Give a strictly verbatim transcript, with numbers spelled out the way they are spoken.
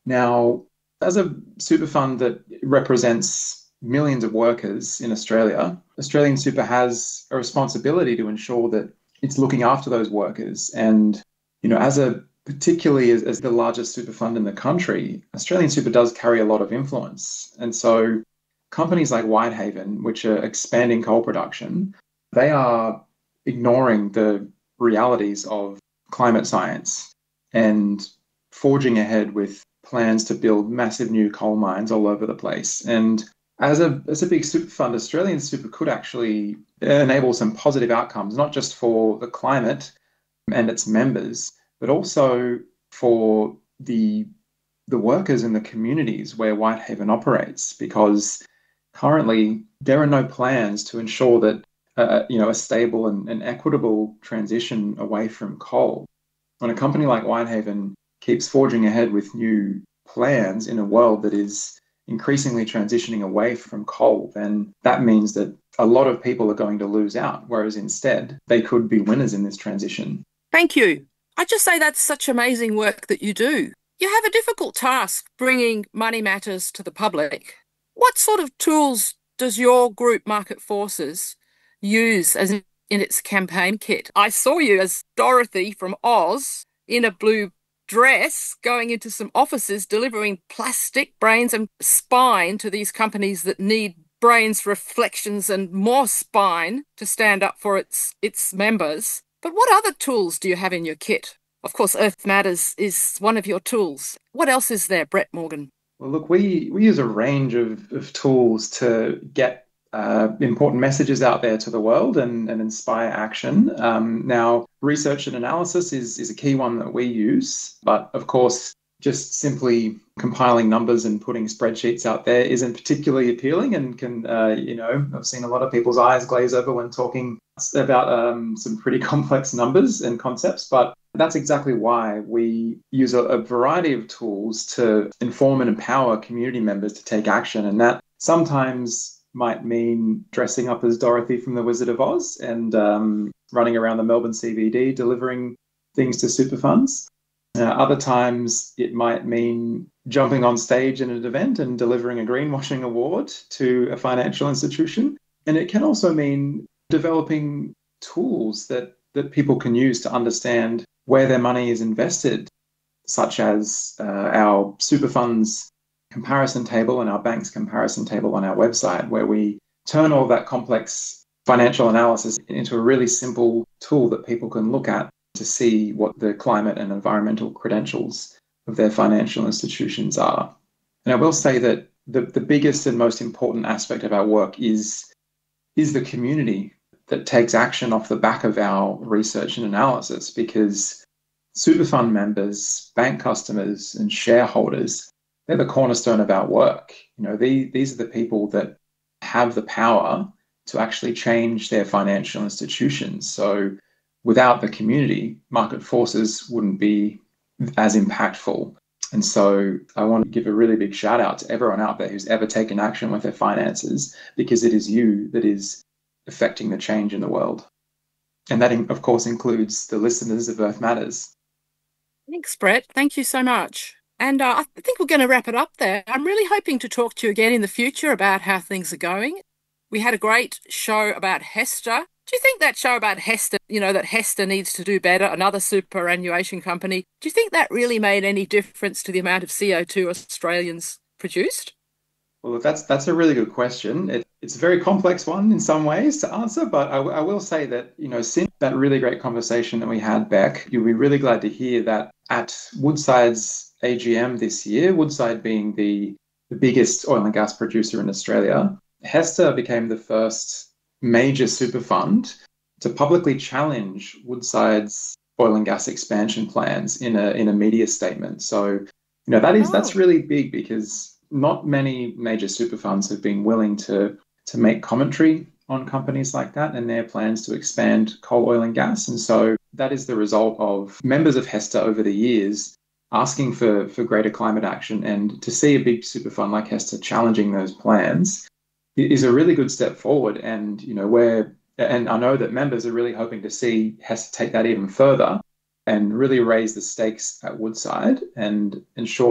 Now, as a super fund that represents millions of workers in Australia, Australian Super has a responsibility to ensure that it's looking after those workers. And, you know, as a particularly as, as the largest super fund in the country, Australian Super does carry a lot of influence. And so companies like Whitehaven, which are expanding coal production, they are ignoring the realities of climate science and forging ahead with plans to build massive new coal mines all over the place. And as a as a big super fund, Australian Super could actually enable some positive outcomes, not just for the climate and its members, but also for the the workers in the communities where Whitehaven operates, because currently there are no plans to ensure that uh, you know a stable and, and equitable transition away from coal. When a company like Whitehaven keeps forging ahead with new plans in a world that is increasingly transitioning away from coal, then that means that a lot of people are going to lose out, whereas instead they could be winners in this transition. Thank you. I just say that's such amazing work that you do. You have a difficult task bringing money matters to the public. What sort of tools does your group Market Forces use as in, in its campaign kit? I saw you as Dorothy from Oz in a blue dress going into some offices delivering plastic brains and spine to these companies that need brains, reflections, and more spine to stand up for its its members. But what other tools do you have in your kit? Of course, Earth Matters is one of your tools. What else is there, Brett Morgan? Well, look, we, we use a range of, of tools to get uh, important messages out there to the world and, and inspire action. Um, now, research and analysis is, is a key one that we use, but of course, just simply compiling numbers and putting spreadsheets out there isn't particularly appealing and can, uh, you know, I've seen a lot of people's eyes glaze over when talking about um, some pretty complex numbers and concepts, but that's exactly why we use a, a variety of tools to inform and empower community members to take action. And that sometimes might mean dressing up as Dorothy from The Wizard of Oz and um, running around the Melbourne C B D delivering things to super funds. Uh, other times it might mean jumping on stage in an event and delivering a greenwashing award to a financial institution. And it can also mean developing tools that, that people can use to understand where their money is invested, such as uh, our super funds comparison table and our banks comparison table on our website, where we turn all that complex financial analysis into a really simple tool that people can look at to see what the climate and environmental credentials of their financial institutions are. And I will say that the, the biggest and most important aspect of our work is, is the community that takes action off the back of our research and analysis, because super fund members, bank customers, and shareholders, they're the cornerstone of our work. You know, the, these are the people that have the power to actually change their financial institutions. So without the community, Market Forces wouldn't be as impactful. And so I want to give a really big shout out to everyone out there who's ever taken action with their finances, because it is you that is affecting the change in the world. And that, of course, includes the listeners of Earth Matters. Thanks, Brett. Thank you so much. And uh, I think we're going to wrap it up there. I'm really hoping to talk to you again in the future about how things are going. We had a great show about HESTA. Do you think that show about HESTA, you know, that HESTA needs to do better, another superannuation company, do you think that really made any difference to the amount of C O two Australians produced? Well, that's that's a really good question. It, it's a very complex one in some ways to answer, but I, I will say that, you know, since that really great conversation that we had, Beck, you'll be really glad to hear that at Woodside's A G M this year, Woodside being the, the biggest oil and gas producer in Australia, HESTA became the first major super fund to publicly challenge Woodside's oil and gas expansion plans in a in a media statement. So, you know, that is that's Oh, really big, because not many major super funds have been willing to to make commentary on companies like that and their plans to expand coal, oil and gas. And so that is the result of members of HESTA over the years asking for, for greater climate action, and to see a big super fund like HESTA challenging those plans is a really good step forward. And, you know, where, and I know that members are really hoping to see HESTA take that even further and really raise the stakes at Woodside and ensure